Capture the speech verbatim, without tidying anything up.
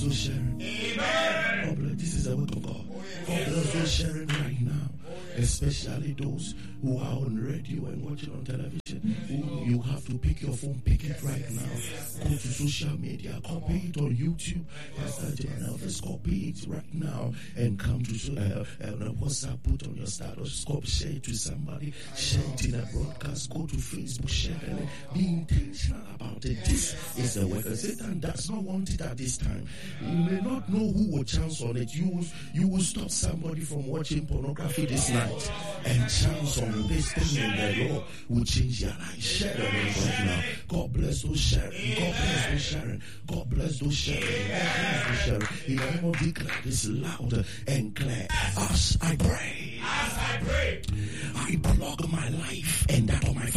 those sharing. Amen. God bless. This is the work of God. God bless those sharing right now. Especially those who are on radio and watching on television. Who you have to pick your phone, pick it right now. Go to social media, copy it on YouTube. Pastor John Elvis, copy it right now and come to uh, uh, WhatsApp, put on your status, copy, share it to somebody, share it in a broadcast, go to Facebook, share it. Be intentional about it. This is the work. Satan does not want it at this time. You may not know who will chance on it. You will, you will stop somebody from watching pornography this night and chance on this thing, and the Lord will change your life. Share it right now. God bless those sharing. God bless those sharing. God bless those sharing. God bless those sharing. In the name of declare this loud and clear. As I pray, as I pray, I plug my life and that of my